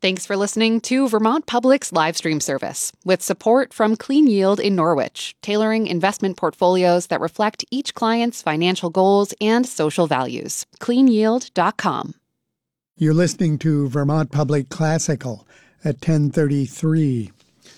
Thanks for listening to Vermont Public's live stream service, with support from Clean Yield in Norwich, tailoring investment portfolios that reflect each client's financial goals and social values. CleanYield.com. You're listening to Vermont Public Classical at 10:33.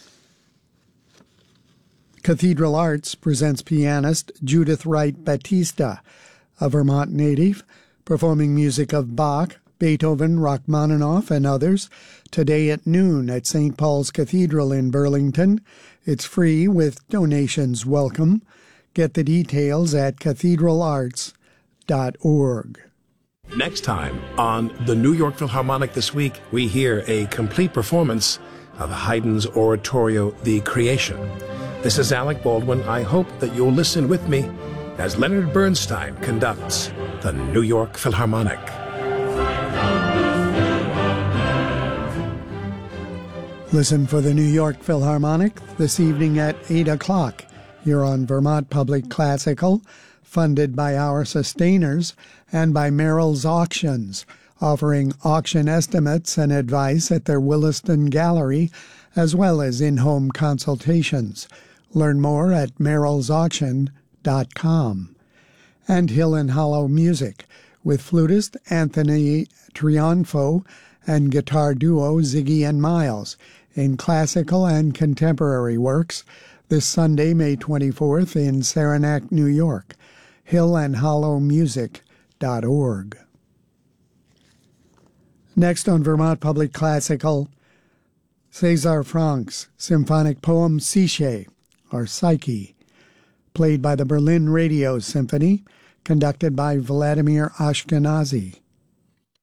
Cathedral Arts presents pianist Judith Wright Batista, a Vermont native, performing music of Bach, Beethoven, Rachmaninoff, and others, today at noon at St. Paul's Cathedral in Burlington. It's free with donations welcome. Get the details at cathedralarts.org. Next time on the New York Philharmonic This Week, we hear a complete performance of Haydn's oratorio, The Creation. This is Alec Baldwin. I hope that you'll listen with me as Leonard Bernstein conducts the New York Philharmonic. Listen for the New York Philharmonic this evening at 8 o'clock. You're on Vermont Public Classical, funded by our sustainers and by Merrill's Auctions, offering auction estimates and advice at their Williston Gallery, as well as in-home consultations. Learn more at merrillsauction.com. And Hill and Hollow Music, with flutist Anthony Triunfo and guitar duo Ziggy and Miles, in classical and contemporary works, this Sunday, May 24th, in Saranac, New York. hillandhollowmusic.org. Next on Vermont Public Classical, César Franck's symphonic poem Psyche, or Psyche, played by the Berlin Radio Symphony, conducted by Vladimir Ashkenazy.